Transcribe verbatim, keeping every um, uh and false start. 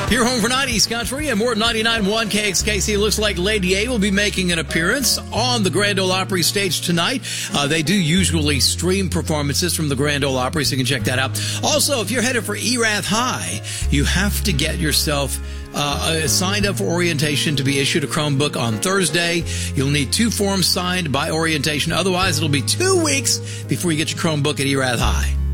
Here home for night, East Country, and more at ninety-nine point one K X K C. It looks like Lady A will be making an appearance on the Grand Ole Opry stage tonight. Uh, they do usually stream performances from the Grand Ole Opry, so you can check that out. Also, if you're headed for Erath High, you have to get yourself uh, signed up for orientation to be issued a Chromebook on Thursday. You'll need two forms signed by orientation. Otherwise, it'll be two weeks before you get your Chromebook at Erath High.